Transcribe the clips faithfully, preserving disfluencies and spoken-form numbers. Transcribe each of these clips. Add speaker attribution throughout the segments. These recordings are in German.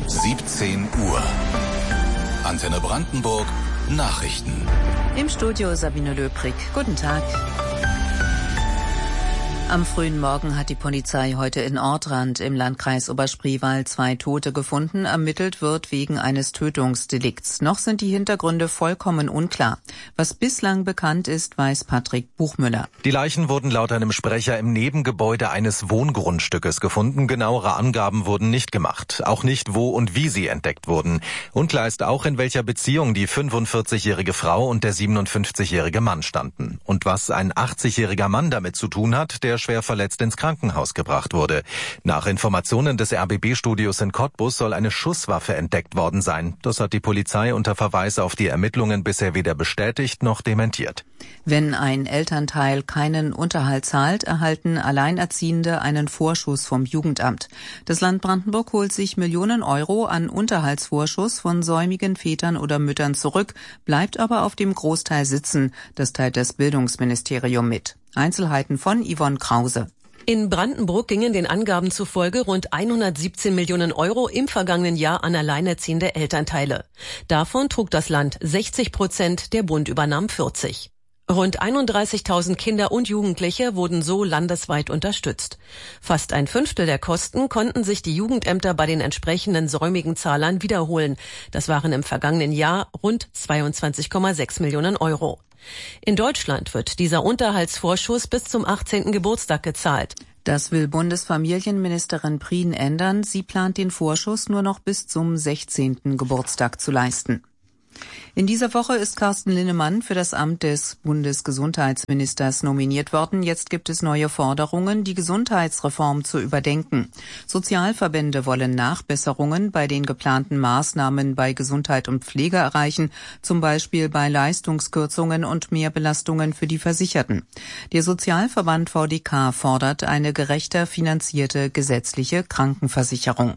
Speaker 1: siebzehn Uhr. Antenne Brandenburg Nachrichten.
Speaker 2: Im Studio Sabine Löbrig. Guten Tag. Am frühen Morgen hat die Polizei heute in Ortrand im Landkreis Oberspreewald zwei Tote gefunden. Ermittelt wird wegen eines Tötungsdelikts. Noch sind die Hintergründe vollkommen unklar. Was bislang bekannt ist, weiß Patrick Buchmüller.
Speaker 3: Die Leichen wurden laut einem Sprecher im Nebengebäude eines Wohngrundstückes gefunden. Genauere Angaben wurden nicht gemacht. Auch nicht, wo und wie sie entdeckt wurden. Unklar ist auch, in welcher Beziehung die fünfundvierzigjährige Frau und der siebenundfünfzigjährige Mann standen. Und was ein achtzigjähriger Mann damit zu tun hat, der schwer verletzt ins Krankenhaus gebracht wurde. Nach Informationen des R B B-Studios in Cottbus soll eine Schusswaffe entdeckt worden sein. Das hat die Polizei unter Verweis auf die Ermittlungen bisher weder bestätigt noch dementiert.
Speaker 2: Wenn ein Elternteil keinen Unterhalt zahlt, erhalten Alleinerziehende einen Vorschuss vom Jugendamt. Das Land Brandenburg holt sich Millionen Euro an Unterhaltsvorschuss von säumigen Vätern oder Müttern zurück, bleibt aber auf dem Großteil sitzen. Das teilt das Bildungsministerium mit. Einzelheiten von Yvonne Krause.
Speaker 4: In Brandenburg gingen den Angaben zufolge rund hundertsiebzehn Millionen Euro im vergangenen Jahr an alleinerziehende Elternteile. Davon trug das Land sechzig Prozent, der Bund übernahm vierzig. Rund einunddreißigtausend Kinder und Jugendliche wurden so landesweit unterstützt. Fast ein Fünftel der Kosten konnten sich die Jugendämter bei den entsprechenden säumigen Zahlern wiederholen. Das waren im vergangenen Jahr rund zweiundzwanzig Komma sechs Millionen Euro. In Deutschland wird dieser Unterhaltsvorschuss bis zum achtzehnten Geburtstag gezahlt.
Speaker 2: Das will Bundesfamilienministerin Prien ändern. Sie plant den Vorschuss nur noch bis zum sechzehnten Geburtstag zu leisten. In dieser Woche ist Carsten Linnemann für das Amt des Bundesgesundheitsministers nominiert worden. Jetzt gibt es neue Forderungen, die Gesundheitsreform zu überdenken. Sozialverbände wollen Nachbesserungen bei den geplanten Maßnahmen bei Gesundheit und Pflege erreichen, zum Beispiel bei Leistungskürzungen und Mehrbelastungen für die Versicherten. Der Sozialverband V D K fordert eine gerechter finanzierte gesetzliche Krankenversicherung.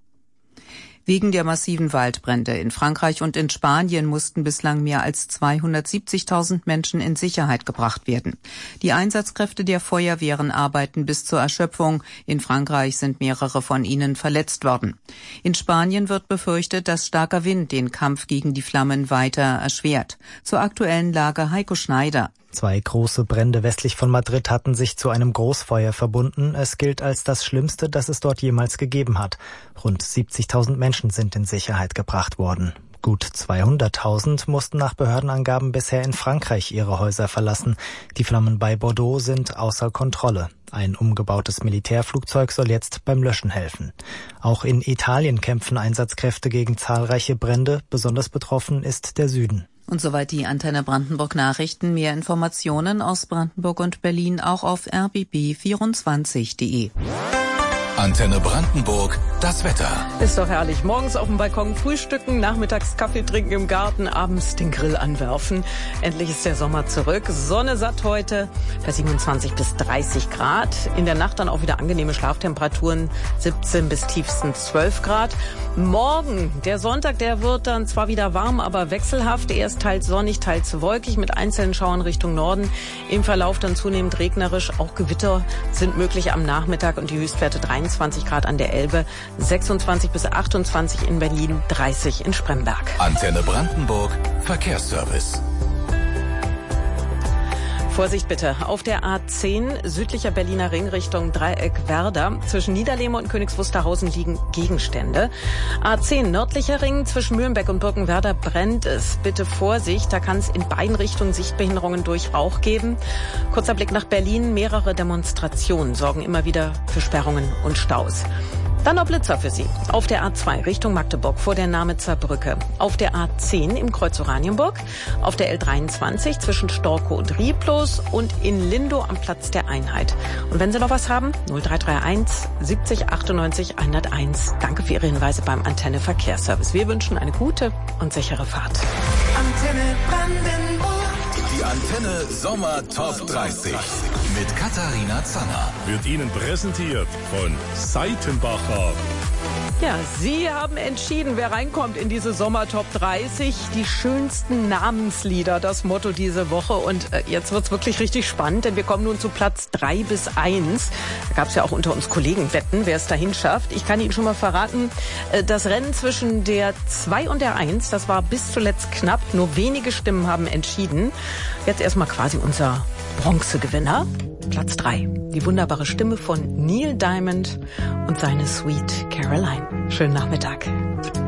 Speaker 2: Wegen der massiven Waldbrände in Frankreich und in Spanien mussten bislang mehr als zweihundertsiebzigtausend Menschen in Sicherheit gebracht werden. Die Einsatzkräfte der Feuerwehren arbeiten bis zur Erschöpfung. In Frankreich sind mehrere von ihnen verletzt worden. In Spanien wird befürchtet, dass starker Wind den Kampf gegen die Flammen weiter erschwert. Zur aktuellen Lage Heiko Schneider.
Speaker 5: Zwei große Brände westlich von Madrid hatten sich zu einem Großfeuer verbunden. Es gilt als das Schlimmste, das es dort jemals gegeben hat. Rund siebzigtausend Menschen sind in Sicherheit gebracht worden. Gut zweihunderttausend mussten nach Behördenangaben bisher in Frankreich ihre Häuser verlassen. Die Flammen bei Bordeaux sind außer Kontrolle. Ein umgebautes Militärflugzeug soll jetzt beim Löschen helfen. Auch in Italien kämpfen Einsatzkräfte gegen zahlreiche Brände. Besonders betroffen ist der Süden.
Speaker 2: Und soweit die Antenne Brandenburg Nachrichten. Mehr Informationen aus Brandenburg und Berlin auch auf r b b vierundzwanzig punkt de.
Speaker 1: Antenne Brandenburg, das Wetter.
Speaker 6: Ist doch herrlich. Morgens auf dem Balkon frühstücken, nachmittags Kaffee trinken im Garten, abends den Grill anwerfen. Endlich ist der Sommer zurück. Sonne satt heute bei siebenundzwanzig bis dreißig Grad. In der Nacht dann auch wieder angenehme Schlaftemperaturen, siebzehn bis tiefstens zwölf Grad. Morgen, der Sonntag, der wird dann zwar wieder warm, aber wechselhaft. Erst teils sonnig, teils wolkig mit einzelnen Schauern Richtung Norden. Im Verlauf dann zunehmend regnerisch. Auch Gewitter sind möglich am Nachmittag und die Höchstwerte dreiundzwanzig Grad an der Elbe, sechsundzwanzig bis achtundzwanzig in Berlin, dreißig in Spremberg.
Speaker 1: Antenne Brandenburg, Verkehrsservice.
Speaker 6: Vorsicht bitte. Auf der A zehn südlicher Berliner Ring Richtung Dreieck Werder. Zwischen Niederlehme und Königs Wusterhausen liegen Gegenstände. A zehn nördlicher Ring zwischen Mühlenbeck und Birkenwerder brennt es. Bitte Vorsicht, da kann es in beiden Richtungen Sichtbehinderungen durch Rauch geben. Kurzer Blick nach Berlin. Mehrere Demonstrationen sorgen immer wieder für Sperrungen und Staus. Dann noch Blitzer für Sie. Auf der A zwei Richtung Magdeburg vor der Namitzer Brücke. Auf der A zehn im Kreuz Oranienburg. Auf der L dreiundzwanzig zwischen Storkow und Rieblos und in Lindow am Platz der Einheit. Und wenn Sie noch was haben, null drei drei eins siebzig achtundneunzig hunderteins. Danke für Ihre Hinweise beim Antenne Verkehrsservice. Wir wünschen eine gute und sichere Fahrt.
Speaker 1: Antenne Brandenburg. Die Antenne Sommer Top dreißig mit Katharina Zanner.
Speaker 7: Wird Ihnen präsentiert von Seitenbacher.
Speaker 6: Ja, Sie haben entschieden, wer reinkommt in diese Sommer-Top dreißig. Die schönsten Namenslieder, das Motto diese Woche. Und äh, jetzt wird's wirklich richtig spannend, denn wir kommen nun zu Platz drei bis eins. Da gab's ja auch unter uns Kollegen Wetten, wer es dahin schafft. Ich kann Ihnen schon mal verraten, äh, das Rennen zwischen der zwei und der eins, das war bis zuletzt knapp. Nur wenige Stimmen haben entschieden. Jetzt erstmal quasi unser Bronzegewinner. Platz drei. Die wunderbare Stimme von Neil Diamond und seine Sweet Caroline. Schönen Nachmittag.